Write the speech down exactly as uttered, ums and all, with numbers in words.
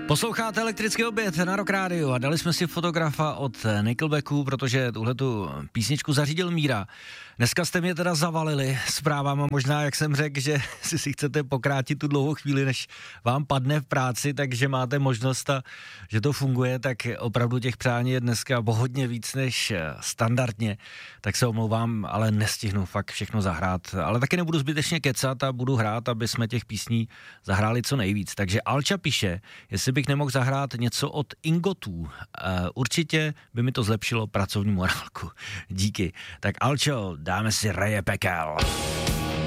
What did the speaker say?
Posloucháte Elektrický oběd na Rock Radio a dali jsme si fotografa od Nickelbacku, protože tuhletu písničku zařídil Míra. Dneska jste mě teda zavalili zprávama, možná jak jsem řekl, že si si chcete pokrátit tu dlouhou chvíli, než vám padne v práci, takže máte možnost a že to funguje, tak opravdu těch přání je dneska hodně víc než standardně, tak se omlouvám, ale nestihnu fakt všechno zahrát, ale taky nebudu zbytečně kecat a budu hrát, aby jsme těch písní zahráli co nejvíc. Takže Alča píše, jestli bych nemohl zahrát něco od Ingotů. Uh, určitě by mi to zlepšilo pracovní morálku. Díky. Tak Alčo, dáme si Reje pekel.